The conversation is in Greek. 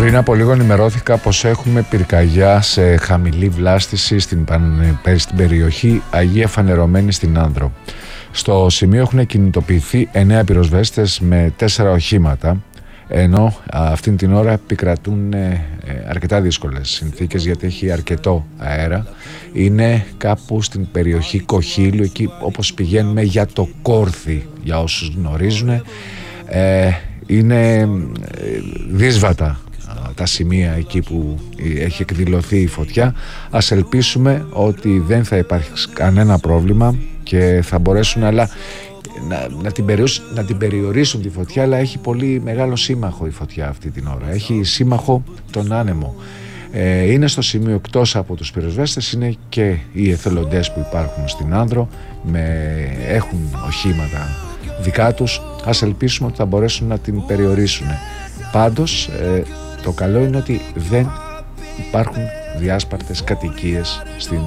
Πριν από λίγο ενημερώθηκα πως έχουμε πυρκαγιά σε χαμηλή βλάστηση στην περιοχή Αγία Φανερωμένη στην Άνδρο. Στο σημείο έχουν κινητοποιηθεί 9 πυροσβέστες με 4 οχήματα, ενώ αυτήν την ώρα επικρατούν αρκετά δύσκολες συνθήκες γιατί έχει αρκετό αέρα. Είναι κάπου στην περιοχή Κοχύλου, εκεί όπως πηγαίνουμε για το Κόρθι, για όσους γνωρίζουν. Είναι δύσβατα τα σημεία εκεί που έχει εκδηλωθεί η φωτιά. Ας ελπίσουμε ότι δεν θα υπάρχει κανένα πρόβλημα και θα μπορέσουν να την περιορίσουν τη φωτιά, αλλά έχει πολύ μεγάλο σύμμαχο η φωτιά αυτή την ώρα. Έχει σύμμαχο τον άνεμο. Είναι στο σημείο, εκτός από τους πυροσβέστες, είναι και οι εθελοντές που υπάρχουν στην Άνδρο, έχουν οχήματα δικά τους. Ας ελπίσουμε ότι θα μπορέσουν να την περιορίσουν. Πάντως το καλό είναι ότι δεν υπάρχουν διάσπαρτες κατοικίες στην